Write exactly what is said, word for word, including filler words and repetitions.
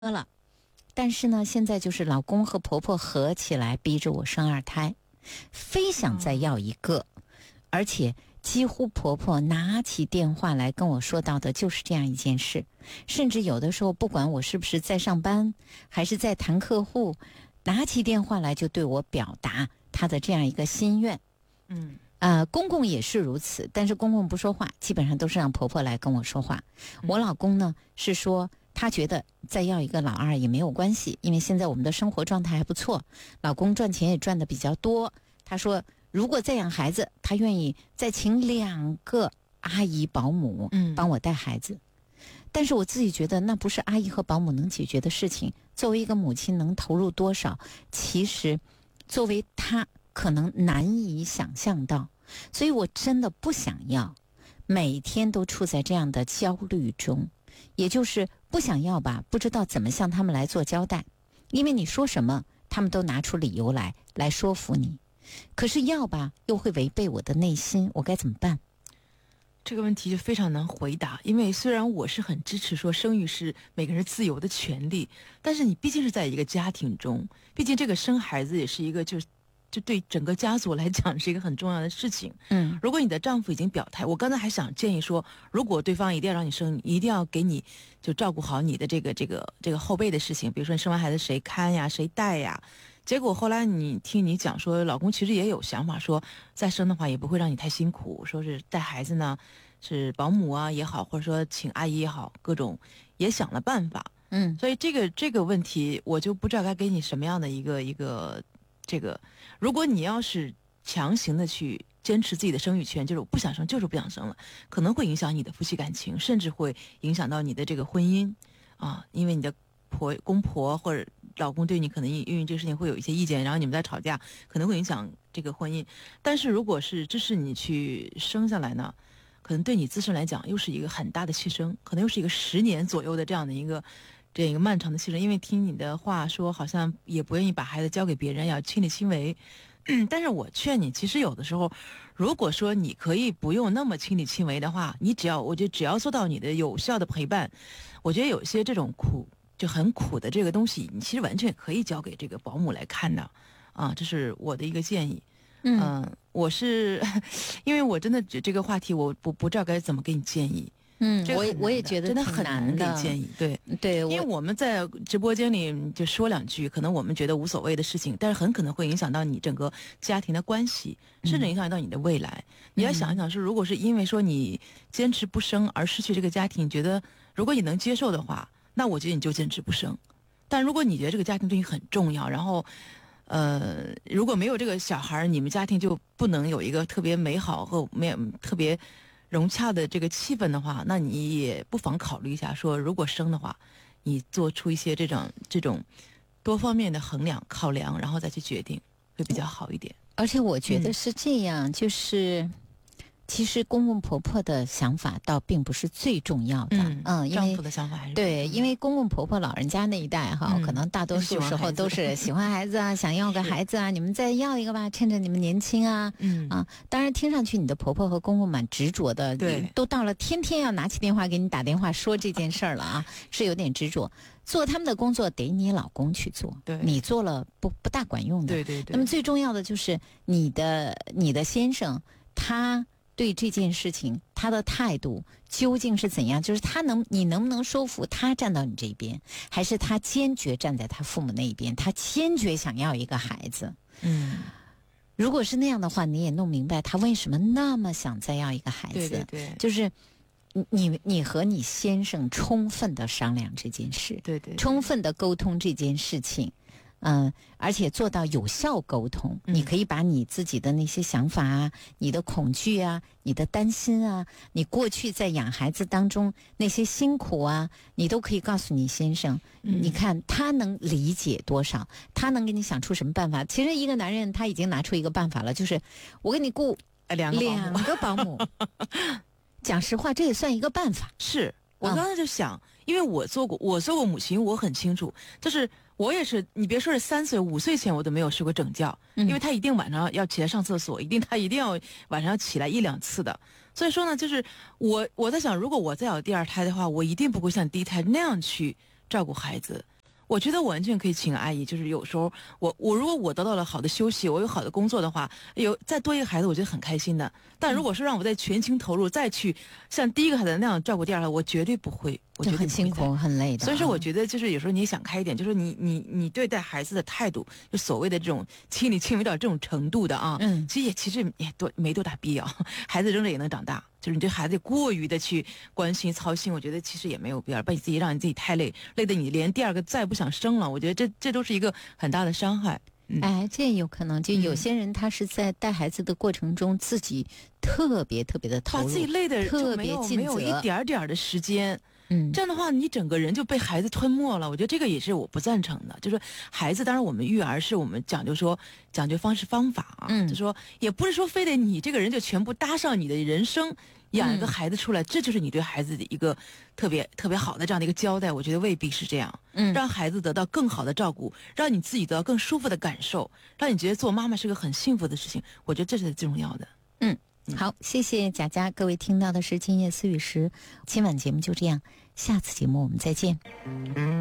了，但是呢，现在就是老公和婆婆合起来逼着我生二胎，非想再要一个，而且几乎婆婆拿起电话来跟我说到的就是这样一件事，甚至有的时候不管我是不是在上班还是在谈客户，拿起电话来就对我表达她的这样一个心愿。 嗯， 呃，公公也是如此，但是公公不说话，基本上都是让婆婆来跟我说话。我老公呢是说他觉得再要一个老二也没有关系，因为现在我们的生活状态还不错，老公赚钱也赚得比较多。他说如果再养孩子，他愿意再请两个阿姨保姆帮我带孩子。嗯，但是我自己觉得那不是阿姨和保姆能解决的事情，作为一个母亲能投入多少，其实作为他可能难以想象到，所以我真的不想要每天都处在这样的焦虑中，也就是不想要吧，不知道怎么向他们来做交代，因为你说什么他们都拿出理由来来说服你，可是要吧又会违背我的内心，我该怎么办？ 这个问题就非常难回答，因为虽然我是很支持说生育是每个人自由的权利，但是你毕竟是在一个家庭中，毕竟这个生孩子也是一个就是就对整个家族来讲是一个很重要的事情。 嗯， 如果你的丈夫已经表态，我刚才还想建议说，如果对方一定要让你生，一定要给你就照顾好你的这个这个这个后辈的事情，比如说你生完孩子谁看呀，谁带呀。结果后来你听你讲说，老公其实也有想法，说再生的话也不会让你太辛苦，说是带孩子呢是保姆啊也好，或者说请阿姨也好，各种也想了办法。 嗯， 所以这个这个问题我就不知道该给你什么样的一个一个这个，如果你要是强行的去坚持自己的生育权，就是我不想生就是不想生了，可能会影响你的夫妻感情，甚至会影响到你的这个婚姻啊，因为你的婆公婆或者老公对你可能因为这个事情会有一些意见，然后你们在吵架，可能会影响这个婚姻。但是如果是支持你去生下来呢，可能对你自身来讲又是一个很大的牺牲，可能又是一个十年左右的这样的一个这样一个漫长的牺牲。因为听你的话说好像也不愿意把孩子交给别人，要亲力亲为。嗯，但是我劝你，其实有的时候如果说你可以不用那么亲力亲为的话，你只要我觉得只要做到你的有效的陪伴，我觉得有些这种苦就很苦的这个东西，你其实完全可以交给这个保姆来看的啊，这是我的一个建议。嗯、呃，我是因为我真的这个话题我不不知道该怎么给你建议。 嗯，我也我也觉得真的很难的给建议，对对， 因为我们在直播间里就说两句，可能我们觉得无所谓的事情，但是很可能会影响到你整个家庭的关系，甚至影响到你的未来。嗯、你要想一想，说如果是因为说你坚持不生而失去这个家庭，你觉得如果你能接受的话，那我觉得你就坚持不生。但如果你觉得这个家庭对你很重要，然后呃，如果没有这个小孩，你们家庭就不能有一个特别美好和没有特别融洽的这个气氛的话，那你也不妨考虑一下说，如果生的话，你做出一些这种这种多方面的衡量考量，然后再去决定，会比较好一点。 而且我觉得是这样，嗯、就是其实公公婆婆的想法倒并不是最重要的， 嗯， 嗯因为丈夫的想法还是对，因为公公婆婆老人家那一代哈，嗯、可能大多数时候都是喜欢孩子啊，想要个孩子啊，你们再要一个吧，趁着你们年轻啊， 嗯啊，当然听上去你的婆婆和公公蛮执着的， 对， 都到了天天要拿起电话给你打电话说这件事儿了啊，是有点执着。做他们的工作得你老公去做， 对， 你做了不不大管用的， 对对对。 那么最重要的就是你的你的先生他对这件事情他的态度究竟是怎样，就是他能你能不能说服他站到你这边，还是他坚决站在他父母那一边，他坚决想要一个孩子。 嗯， 如果是那样的话，你也弄明白他为什么那么想再要一个孩子。 对对对， 就是你你和你先生充分的商量这件事， 对 对, 对， 充分的沟通这件事情，嗯、呃，而且做到有效沟通。嗯、你可以把你自己的那些想法啊、你的恐惧啊、你的担心啊、你过去在养孩子当中那些辛苦啊，你都可以告诉你先生。嗯、你看他能理解多少，他能给你想出什么办法。其实一个男人他已经拿出一个办法了，就是我给你雇两个两个保姆。讲实话，这也算一个办法。 是我刚才就想，嗯、因为我做过，我做过母亲，我很清楚，就是我也是，你别说是三岁、五岁前我都没有睡过整觉，嗯、因为他一定晚上要起来上厕所，一定他一定要晚上要起来一两次的。所以说呢，就是我我在想，如果我再有第二胎的话，我一定不会像第一胎那样去照顾孩子。 我觉得我完全可以请阿姨，就是有时候我我如果我得到了好的休息，我有好的工作的话，有再多一个孩子，我觉得很开心的。但如果是让我再全情投入，再去像第一个孩子那样照顾第二个，我绝对不会，我绝对很辛苦很累的。 所以说，我觉得就是有时候你也想开一点，就是你你你对待孩子的态度，就所谓的这种亲力亲为到这种程度的啊， 嗯， 其实也其实也多没多大必要，孩子扔了也能长大。就是你对孩子过于的去关心操心，我觉得其实也没有必要，把你自己让你自己太累，累得你连第二个再不想生了。我觉得这这都是一个很大的伤害。嗯、 哎，这有可能，就有些人他是在带孩子的过程中，自己特别特别的投入， 把自己累的特别尽责， 没有一点点的时间。 嗯， 这样的话，你整个人就被孩子吞没了。我觉得这个也是我不赞成的。就是孩子，当然我们育儿是我们讲究说讲究方式方法啊， 嗯， 就说也不是说非得你这个人就全部搭上你的人生，养一个孩子出来，嗯、这就是你对孩子的一个特别特别好的这样的一个交代。我觉得未必是这样。 嗯， 让孩子得到更好的照顾，让你自己得到更舒服的感受，让你觉得做妈妈是个很幸福的事情。我觉得这是最重要的。 嗯。好，谢谢贾佳，各位听到的是今夜思雨时，今晚节目就这样，下次节目我们再见。